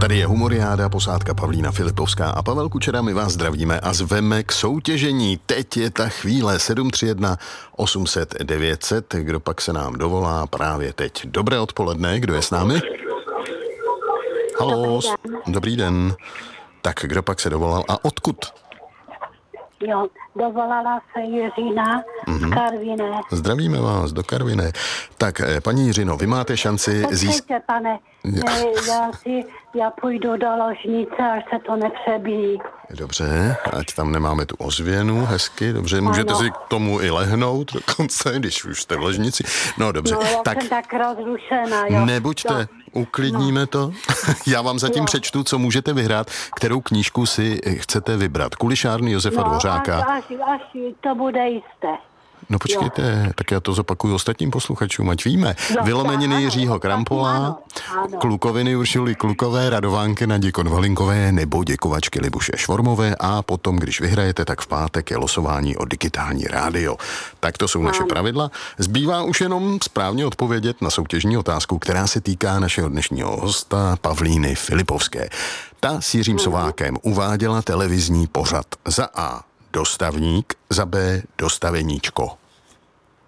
Tady je Humoriáda, posádka Pavlína Filipovská a Pavel Kučera, my vás zdravíme a zveme k soutěžení. Teď je ta chvíle 731 800 900, kdo pak se nám dovolá právě teď. Dobré odpoledne, kdo je s námi? Haló, dobrý den. Tak kdo pak se dovolal a odkud? Jo, dovolala se Jiřina z Karviné. Zdravíme vás do Karviné. Tak, paní Jiřino, vy máte šanci Počkejte, pane, já půjdu do ložnice, až se to nepřebíjí. Dobře, ať tam nemáme tu ozvěnu, hezky, dobře, můžete si k tomu i lehnout dokonce, když už jste v ložnici. No dobře, No, já jsem tak rozrušená, jo. Nebuďte, uklidníme to. Já vám zatím přečtu, co můžete vyhrát, kterou knížku si chcete vybrat. Kulišárny Josefa Dvořáka. Až to bude jisté. No počkejte, tak já to zopakuju ostatním posluchačům, ať víme. Vylomeniny Jiřího Krampola, Klukoviny Uršuly Klukové, Radovánky Nadě Konvalinkové nebo Děkovačky Libuše Švormové a potom, když vyhrajete, tak v pátek je losování o digitální rádio. Tak to jsou naše pravidla. Zbývá už jenom správně odpovědět na soutěžní otázku, která se týká našeho dnešního hosta Pavlíny Filipovské. Ta s Jiřím Sovákem uváděla televizní pořad za A. Dostavník, za B. Dostaveníčko.